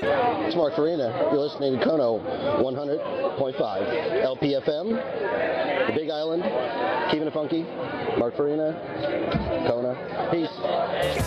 It's Mark Farina. You're listening to Kono 100.5. LPFM, the Big Island, keeping it funky. Mark Farina, Kona. Peace.